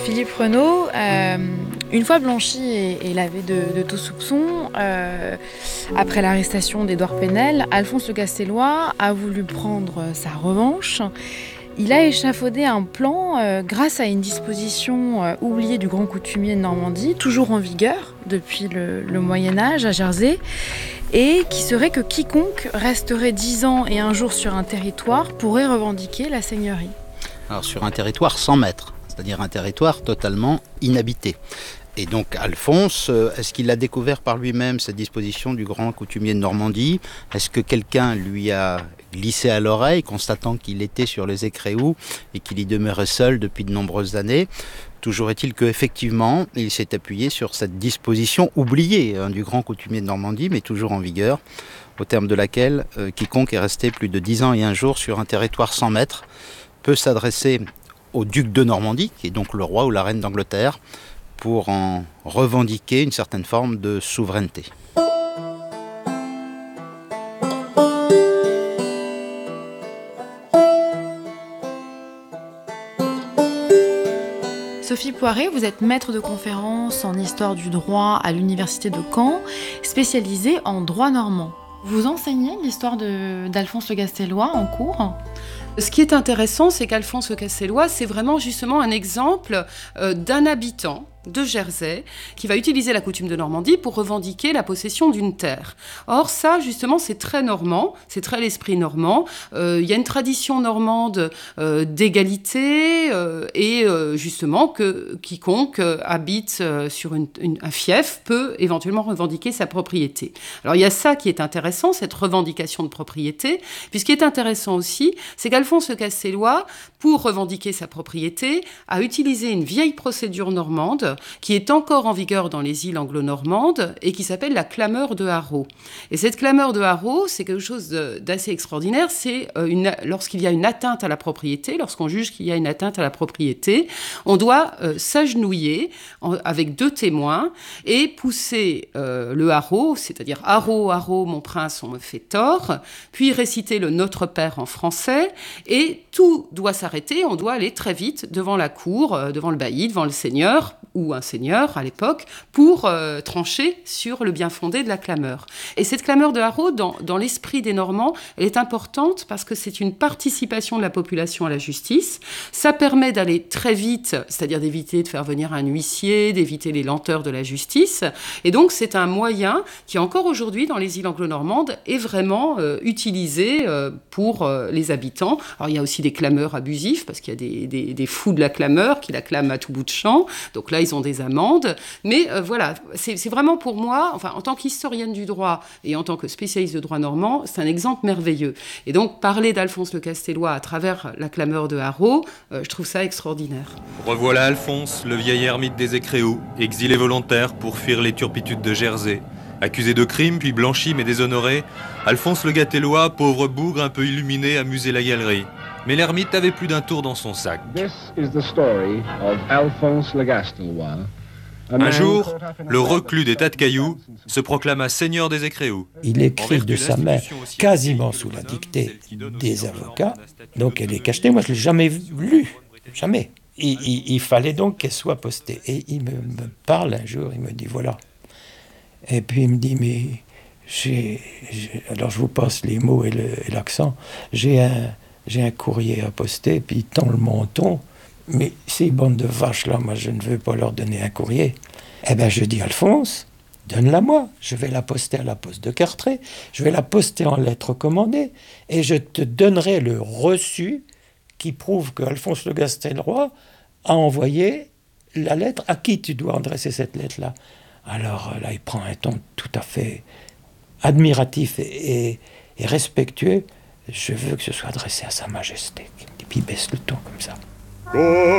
Philippe Renaud, une fois blanchi et lavé de tout soupçon, après l'arrestation d'Édouard Penel, Alphonse Le Castellois a voulu prendre sa revanche. Il a échafaudé un plan grâce à une disposition oubliée du grand coutumier de Normandie, toujours en vigueur depuis le Moyen-Âge à Jersey, et qui serait que quiconque resterait 10 ans et un jour sur un territoire pourrait revendiquer la seigneurie. Alors sur un territoire 100 mètres, c'est-à-dire un territoire totalement inhabité. Et donc Alphonse, est-ce qu'il a découvert par lui-même cette disposition du grand coutumier de Normandie ? Est-ce que quelqu'un lui a glissé à l'oreille, constatant qu'il était sur les Écréous et qu'il y demeurait seul depuis de nombreuses années ? Toujours est-il qu'effectivement, il s'est appuyé sur cette disposition oubliée du grand coutumier de Normandie, mais toujours en vigueur, au terme de laquelle quiconque est resté plus de 10 ans et un jour sur un territoire 100 mètres peut s'adresser au duc de Normandie, qui est donc le roi ou la reine d'Angleterre, pour en revendiquer une certaine forme de souveraineté. Sophie Poiret, vous êtes maître de conférence en histoire du droit à l'université de Caen, spécialisée en droit normand. Vous enseignez l'histoire d'Alphonse Le Castellois en cours ? Ce qui est intéressant, c'est qu'Alphonse Le Castellois, c'est vraiment justement un exemple d'un habitant de Jersey qui va utiliser la coutume de Normandie pour revendiquer la possession d'une terre. Or ça, justement, c'est très normand, c'est très l'esprit normand. Il y a une tradition normande d'égalité et justement que quiconque habite sur un fief peut éventuellement revendiquer sa propriété. Alors il y a ça qui est intéressant, cette revendication de propriété. Puis ce qui est intéressant aussi, c'est qu'Alphonse Le Castellois, pour revendiquer sa propriété, a utilisé une vieille procédure normande qui est encore en vigueur dans les îles anglo-normandes et qui s'appelle la clameur de haro. Et cette clameur de haro, c'est quelque chose d'assez extraordinaire. C'est lorsqu'il y a une atteinte à la propriété, lorsqu'on juge qu'il y a une atteinte à la propriété, on doit s'agenouiller avec 2 témoins et pousser le haro, c'est-à-dire « haro, haro, mon prince, on me fait tort », puis réciter le « Notre Père » en français, et tout doit s'arrêter, on doit aller très vite devant la cour, devant le bailli, devant le seigneur, ou un seigneur à l'époque, pour trancher sur le bien fondé de la clameur. Et cette clameur de haro, dans l'esprit des Normands, elle est importante parce que c'est une participation de la population à la justice. Ça permet d'aller très vite, c'est-à-dire d'éviter de faire venir un huissier, d'éviter les lenteurs de la justice. Et donc c'est un moyen qui, encore aujourd'hui, dans les îles anglo-normandes, est vraiment utilisé pour les habitants. Alors il y a aussi des clameurs abusifs, parce qu'il y a des fous de la clameur qui la clament à tout bout de champ. Donc là, ils ont des amendes. Mais voilà, c'est vraiment pour moi, enfin, en tant qu'historienne du droit et en tant que spécialiste de droit normand, c'est un exemple merveilleux. Et donc, parler d'Alphonse Le Castellois à travers la clameur de haro, je trouve ça extraordinaire. Revoilà Alphonse, le vieil ermite des Écréous, exilé volontaire pour fuir les turpitudes de Jersey. Accusé de crime, puis blanchi mais déshonoré, Alphonse Le Castellois, pauvre bougre un peu illuminé, amusait la galerie. Mais l'ermite avait plus d'un tour dans son sac. Un jour, le reclus des tas de cailloux se proclama seigneur des Écréous. Il écrit de sa main, quasiment sous la dictée des avocats, donc elle est cachetée. Moi, je ne l'ai jamais lue, jamais. Il fallait donc qu'elle soit postée. Et il me parle un jour, il me dit, voilà. Et puis il me dit, mais alors je vous passe les mots et l'accent, j'ai un courrier à poster, puis il tend le menton. Mais ces bandes de vaches-là, moi, je ne veux pas leur donner un courrier. Eh bien, je dis, Alphonse, donne-la moi. Je vais la poster à la poste de Carteret. Je vais la poster en lettres commandées. Et je te donnerai le reçu qui prouve que Alphonse Le Castellois a envoyé la lettre. À qui tu dois adresser cette lettre-là ? Alors là, il prend un ton tout à fait admiratif et respectueux. Je veux que ce soit adressé à Sa Majesté. Et puis il baisse le ton comme ça.